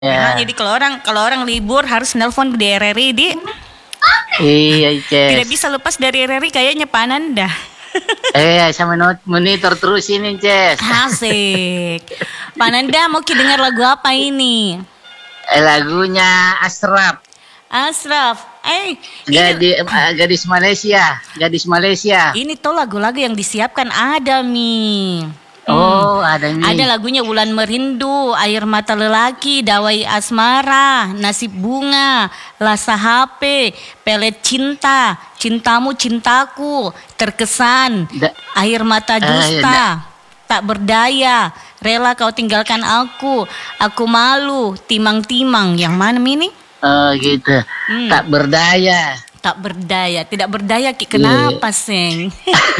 Nah, Ya. jadi kalau orang libur harus nelpon di RRI di. Iya, Tidak Ces. bisa lepas dari RRI kayaknya Pananda. Saya monitor terus ini, Ces. Asik. Pananda mau dengar lagu apa ini? Lagunya Asrap. Asraf. Ini Gadis Malaysia. Gadis Malaysia. ini tuh lagu-lagu yang disiapkan ada Mi. Oh, ada Ada nih. lagunya Wulan Merindu, Air Mata Lelaki, Dawai Asmara, Nasib Bunga, Lasa HP, Pelet Cinta, Cintamu Cintaku, Terkesan, Da- Air Mata ya, Dusta, Tak Berdaya, Rela Kau Tinggalkan Aku Malu, Timang-Timang. Yang mana Mi ini? Oh, gitu. Tak berdaya. Tak berdaya, tidak berdaya Ki. Iya. Kenapa, Seng?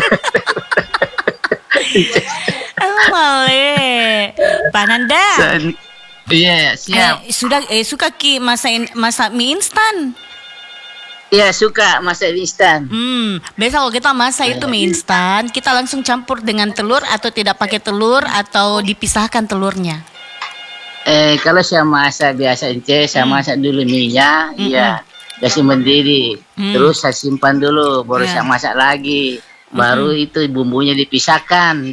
Male. Pananda. Iya, siap. Suka Ki masak mie instan. Iya, suka masak instan. Biasa kalau kita masak itu mie instan, kita langsung campur dengan telur atau tidak pakai telur atau dipisahkan telurnya. Kalau saya masak biasa, saya masak dulu minyak, iya. Saya simpan diri. Terus saya simpan dulu, baru Ya. saya masak lagi. Baru itu bumbunya dipisahkan.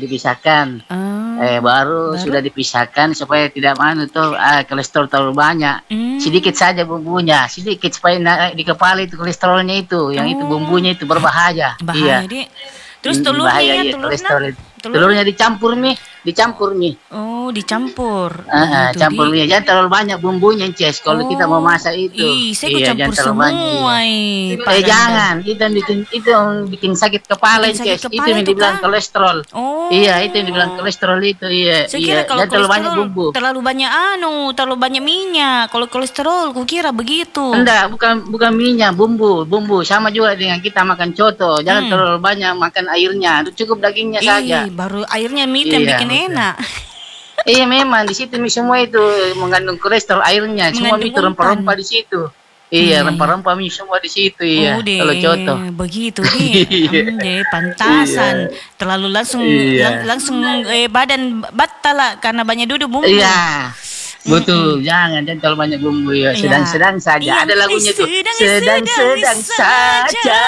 Baru sudah dipisahkan supaya tidak kolesterol terlalu banyak. Sedikit saja bumbunya, sedikit supaya naik di kepala itu kolesterolnya itu, yang itu bumbunya itu berbahaya. Bahaya, Iya. Dik. Terus telurnya Bahaya, ya, iya, kolesterol itu. Telurnya dicampur nih. Oh, dicampur. Campur minyak, jangan terlalu banyak bumbunya, Ces. Kalau kita mau masak itu, Saya kok campur jangan terlalu banyak. semua. Iya. Jangan, itu yang bikin sakit kepala, Bikin sakit Ces. kepala Itu yang itu dibilang kah? kolesterol. Oh. Iya, itu yang dibilang kolesterol itu, iya. Saya kira kalau Jangan terlalu banyak kolesterol bumbu. terlalu banyak minyak. Kalau kolesterol, kukira begitu. Enggak, bukan minyak, bumbu sama juga dengan kita makan coto. Jangan terlalu banyak makan airnya, cukup dagingnya saja. Baru airnya mie yang Iya, bikin betul. enak. Iya, memang di situ semua itu mengandung kolesterol airnya, semua Mengandung itu rempah-rempah di situ. Iya, rempah-rempah mie semua di situ, iya. Oh deh, Kalau coto. begitu deh. Deh, pantasan. Terlalu langsung Iya. langsung badan batal karena banyak duduk bumbu. Iya. Betul, jangan terlalu banyak bumbu ya. Sedang-sedang saja. Iya, Ada lagunya tuh. Sedang-sedang saja.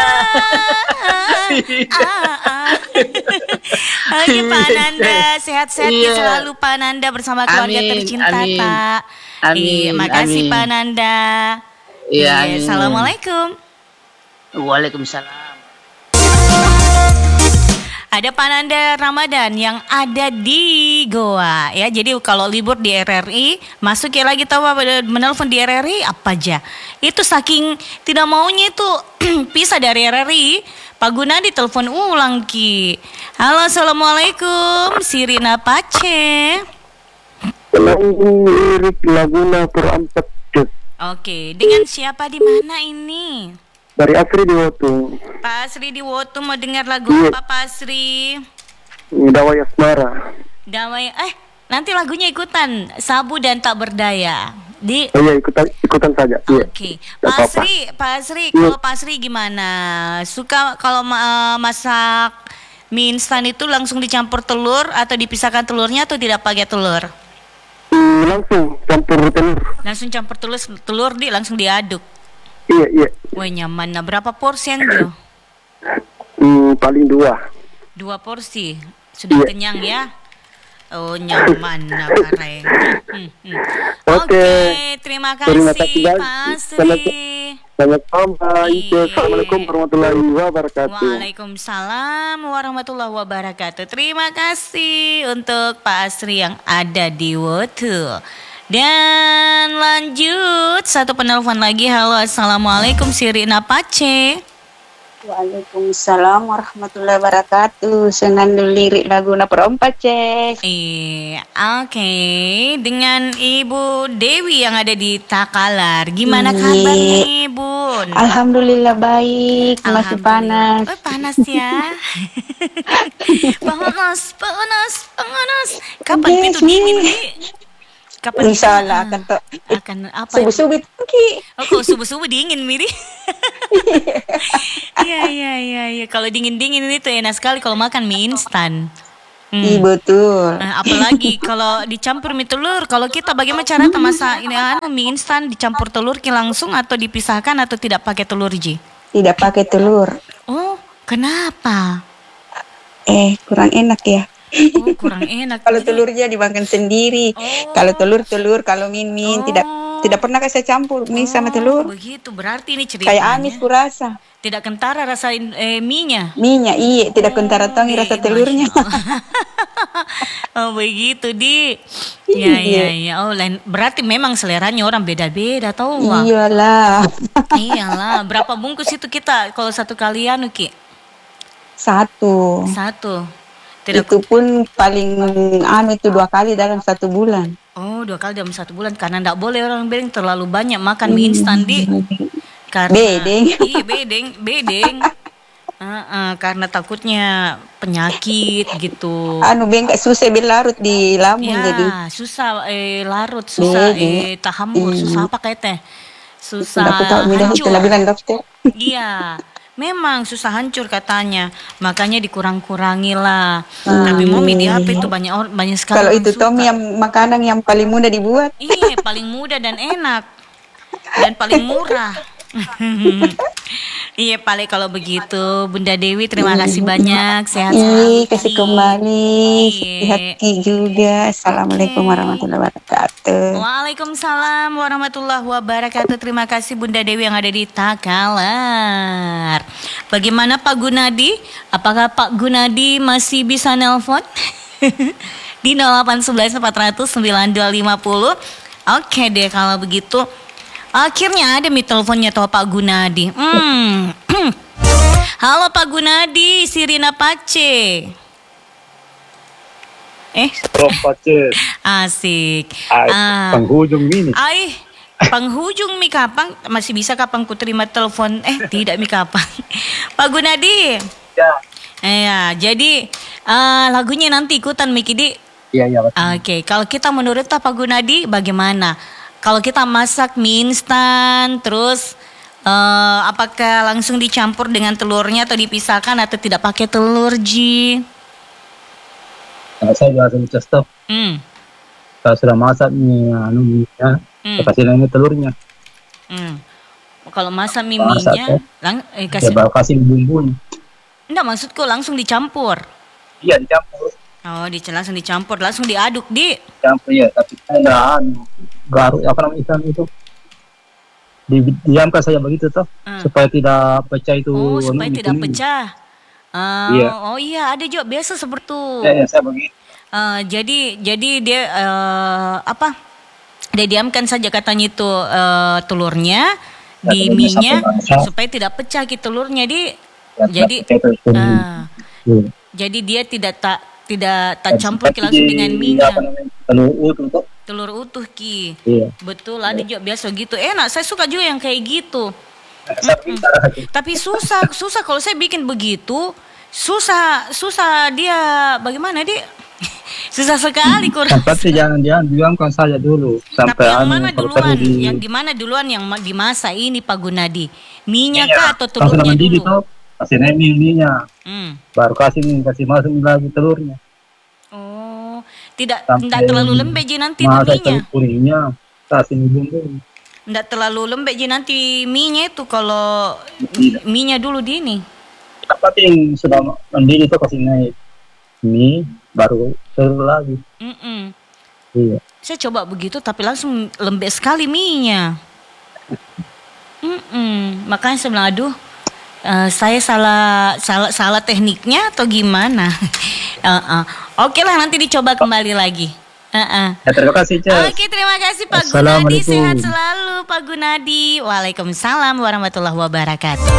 Oke, Pak Nanda, sehat-sehat Iya. selalu Pak Nanda bersama keluarga Amin, tercinta, amin. Pak. Amin, Makasih amin. Pak Nanda. Iya, amin. Assalamualaikum. Waalaikumsalam. Ada Pananda Ramadan yang ada di Goa ya. Jadi kalau libur di RRI, masuk ya lagi tahu menelpon di RRI apa aja. Itu saking tidak maunya itu pisah dari RRI, Pak Gunadi telepon ulang Ki. Halo, Assalamualaikum, Sirina Pace. Lirik Laguna Perempat Oke, dengan siapa di mana ini? dari Asri di Wotu, Pak Asri di Wotu mau dengar lagu Iya. apa Pak Asri? Dawai Asmara. Damai nanti lagunya ikutan Sabu dan Tak Berdaya. Di Oh iya, ikutan saja. Iya. Oke, Nggak apa-apa. Pak Asri, kalau Pak Asri gimana? Suka kalau masak mie instan itu langsung dicampur telur atau dipisahkan telurnya atau tidak pakai telur? Langsung campur telur. Langsung campur telur langsung diaduk. Iya. Wah nyaman. Nah, berapa porsi yang Jo? Paling 2. 2 porsi. Sudah Iya. kenyang ya? Oh nyaman nah Pareng. Oke. Oke, terima Terima kasih kasih Pak Asri. Selamat malam. Iya. Assalamualaikum warahmatullahi wabarakatuh. Waalaikumsalam warahmatullahi wabarakatuh. Terima kasih untuk Pak Asri yang ada di Wotu. Dan lanjut satu penelpon lagi. Halo, assalamualaikum Sirina Pace. Waalaikumsalam warahmatullahi wabarakatuh. Senandung lirik Laguna Perempat, Cek. Oke. Dengan Ibu Dewi yang ada di Takalar. Gimana kabarnya, Bun? Alhamdulillah baik, masih panas. Oh, panas ya. panas. Kapan Yes, itu dingin nih? Kapan Insya Allah akan apa? subuh-subuh Ki. Oh, kok subuh-subuh dingin, Miri? Iya. Kalau dingin-dingin itu enak sekali kalau makan mie instan. Iya betul. Apalagi kalau dicampur mie telur. Kalau kita bagaimana cara masak ini mie instan dicampur telur langsung atau dipisahkan atau tidak pakai telur Ji? Tidak pakai telur. Oh, kenapa? Kurang enak ya. Oh, kurang enak. Kalau telurnya dimakan sendiri. Kalau telur, kalau min tidak pernah saya campur mie sama telur. Begitu, berarti ini ceritanya. Kayak amis kurasa. Tidak kentara rasa mie-nya. Mie-nya iya, tidak kentara tongi rasa telurnya. Oh, begitu, Di. Ya. Oh, lain. Berarti memang seleranya orang beda-beda tahu, Wak. Iyalah. Iyalah, berapa bungkus itu kita kalau satu kalian, Ki? Satu. Tidak Itu pun paling itu 2 kali dalam 1 bulan. Oh, 2 kali dalam 1 bulan karena tidak boleh orang bilang terlalu banyak makan mie instan Di. Karena Bedeng. Iya, bedeng. Karena takutnya penyakit gitu. Bengkak susah berlarut di lambung jadi. Ya, susah larut, susah tahambur, susah apa kayak susah Aku tahu hancur. sudah bilang dokter. Iya, memang susah hancur katanya. Makanya dikurang-kurangi lah. Tapi Momi di HP itu banyak sekali. Kalau orang itu suka. Tommy yang makanan yang paling mudah dibuat. Iya, paling mudah dan enak. Dan paling murah. Iya, paling kalau begitu Bunda Dewi terima kasih banyak. Sehat selalu. Kasih Ki. kembali. Iya. Sehat Ki juga. Assalamualaikum warahmatullahi wabarakatuh. Waalaikumsalam warahmatullahi wabarakatuh. Terima kasih Bunda Dewi yang ada di Takalar. Bagaimana Pak Gunadi? Apakah Pak Gunadi masih bisa nelpon? Di 0811 400 9250. Oke deh kalau begitu. Akhirnya ada teleponnya tuh Pak Gunadi. Halo Pak Gunadi, Sirina Pace. Pace. Asik. Penghujung ini. Penghujung mi kapan? Masih bisa kapan ku terima telepon? Tidak mi kapan. Pak Gunadi. Ya. Jadi lagunya nanti ikutan mi Kidi. Iya. Oke, kalau kita menurut Pak Gunadi bagaimana? Kalau kita masak mie instan, terus apakah langsung dicampur dengan telurnya atau dipisahkan atau tidak pakai telur, Ji? Saya biasa baca stop. Kalau sudah masak minyak, saya kasih lagi telurnya. Kalau masak mie-nya, baru kasih bumbunya. Enggak, maksudku langsung dicampur. Iya, dicampur. Oh, langsung dicampur, langsung diaduk, Di. Campur ya, tapi saya garuk apa namanya ikan itu. Diamkan saja begitu toh, supaya tidak pecah itu. Oh, supaya tidak pecah. Iya. Oh iya, ada juga biasa seperti itu. Ya, saya begitu. Jadi dia dia diamkan saja katanya itu telurnya di mie-nya supaya tidak pecah gitu telurnya jadi dia tidak campur langsung dengan mie-nya. Telur utuh Ki. Iya. Betul, ada juga biasa gitu. Enak, saya suka juga yang kayak gitu. Tapi susah kalau saya bikin begitu. Susah dia bagaimana dia? Susah sekali kurang. Tapi jangan diamkan saja dulu sampai yang mana duluan? Yang gimana duluan yang dimasak ini Pak Gunadi? Mie-nya kah atau telurnya dulu? Kasih mie-nya. Baru kasih masuk lagi telurnya. Oh, tidak terlalu lembek je nanti mie-nya. Kurinya kasih bumbu. Tidak terlalu lembek je nanti mie-nya itu kalau mie-nya dulu di ini. Tapi yang sudah mendidih itu kasih naik mie baru telur lagi. Iya. Saya coba begitu tapi langsung lembek sekali mie-nya. Makanya saya bilang aduh. Saya salah tekniknya atau gimana? Oke lah nanti dicoba kembali lagi. Ya, terima kasih Cez. Oke, terima kasih Pak Gunadi. Sehat selalu Pak Gunadi. Waalaikumsalam warahmatullahi wabarakatuh.